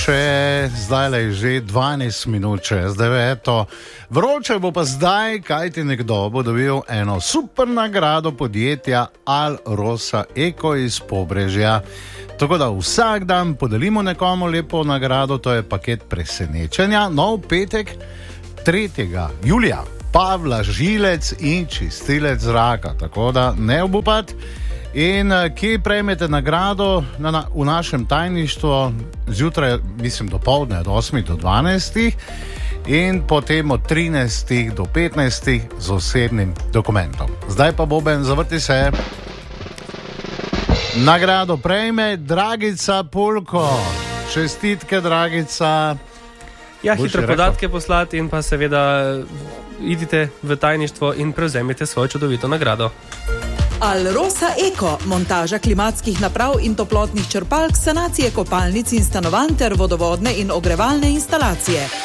še zdaj le že 12 minut čez 9. Vroče bo pa zdaj, kajti nekdo bo dobil eno super nagrado podjetja Alrosa Eko iz Pobrežja. Tako da vsak dan podelimo nekomu lepo nagrado, to je paket presenečenja. Nov petek 3. julija. Pavla Žilec in čistilec zraka. Tako da ne obupati. In kje prejmete nagrado? V našem tajništvu zjutraj, mislim, do povdne, od 8 do 12 in potem od 13 do 15 z osebnim dokumentom. Zdaj pa Boben, zavrti se. Nagrado prejme Dragica Pulko. Čestitke, Dragica. Ja, hitro podatke poslati in pa seveda idite v tajništvo in prevzemite svojo čudovito nagrado. Alrosa Eko, montaža klimatskih naprav in toplotnih črpalk, sanacije kopalnic in stanovanj ter vodovodne in ogrevalne instalacije.